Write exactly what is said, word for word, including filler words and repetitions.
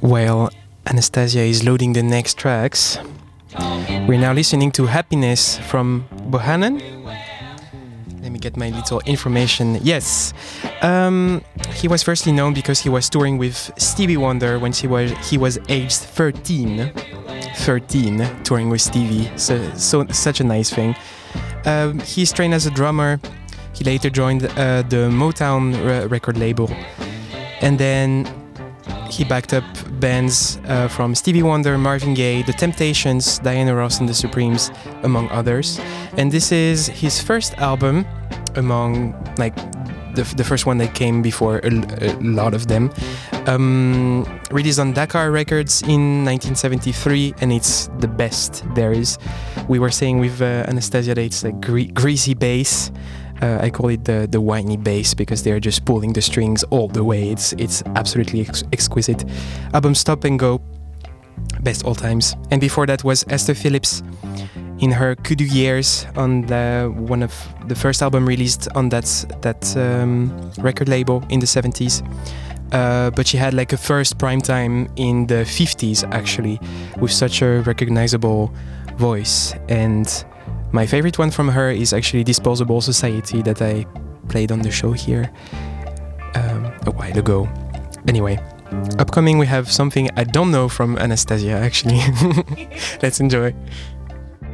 While Anastasia is loading the next tracks, we're now listening to Happiness from Bohannon. Let me get my little information. Yes, um, he was firstly known because he was touring with Stevie Wonder when he was he was aged thirteen. thirteen, touring with Stevie. So, so such a nice thing. Um, he's trained as a drummer. He later joined uh, the Motown r- record label, and then he backed up bands uh, from Stevie Wonder, Marvin Gaye, The Temptations, Diana Ross and the Supremes, among others. And this is his first album among, like, the, the first one that came before a, a lot of them. Um, released on Dakar Records in nineteen seventy-three, and it's the best there is. We were saying with uh, Anastasia that it's like gre- greasy bass. Uh, I call it the, the whiny bass because they're just pulling the strings all the way. It's it's absolutely ex- exquisite. Album Stop and Go, best all times. And before that was Esther Phillips in her Kudu years on the, one of the first album released on that that um, record label in the seventies. Uh, but she had like a first prime time in the fifties actually, with such a recognizable voice. And my favorite one from her is actually Disposable Society that I played on the show here um, a while ago. Anyway, upcoming we have something I don't know from Anastasia actually. Let's enjoy.